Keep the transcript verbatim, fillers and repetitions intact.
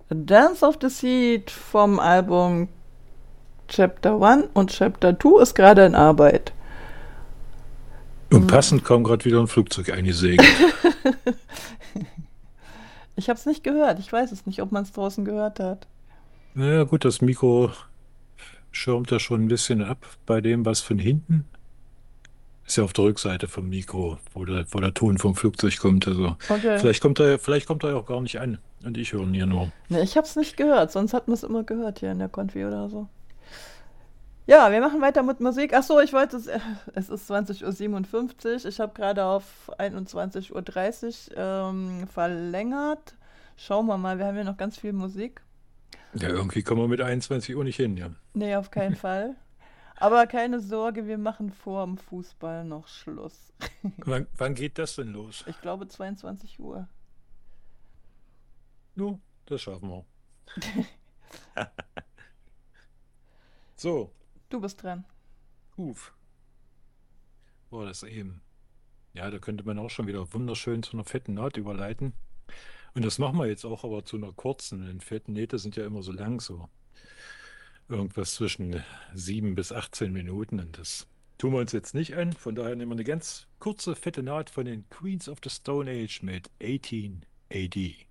Dance of the Seed vom Album Chapter eins und Chapter zwei ist gerade in Arbeit. Und passend kam gerade wieder ein Flugzeug eingesegelt. Ich habe es nicht gehört. Ich weiß es nicht, ob man es draußen gehört hat. Naja, gut, das Mikro schirmt ja schon ein bisschen ab bei dem, was von hinten. Ist ja auf der Rückseite vom Mikro, wo der, wo der Ton vom Flugzeug kommt. Also Okay. vielleicht kommt er, vielleicht kommt er ja auch gar nicht an. Und ich höre ihn ja nur. Ne, ich habe es nicht gehört. Sonst hat man es immer gehört hier in der Konfi oder so. Ja, wir machen weiter mit Musik. Ach so, ich wollte es. Äh, es ist zwanzig Uhr siebenundfünfzig. Ich habe gerade auf einundzwanzig Uhr dreißig ähm, verlängert. Schauen wir mal, wir haben ja noch ganz viel Musik. Ja, irgendwie kommen wir mit einundzwanzig Uhr nicht hin, ja. Nee, auf keinen Fall. Aber keine Sorge, wir machen vor dem Fußball noch Schluss. Wann, wann geht das denn los? Ich glaube zweiundzwanzig Uhr. Nu, das schaffen wir. So, Du bist dran. Huf. War das eben. Ja, da könnte man auch schon wieder wunderschön zu einer fetten Naht überleiten. Und das machen wir jetzt auch, aber zu einer kurzen. Denn fette Nähte sind ja immer so lang, so irgendwas zwischen sieben bis achtzehn Minuten. Und das tun wir uns jetzt nicht an. Von daher nehmen wir eine ganz kurze, fette Naht von den Queens of the Stone Age mit achtzehn A D.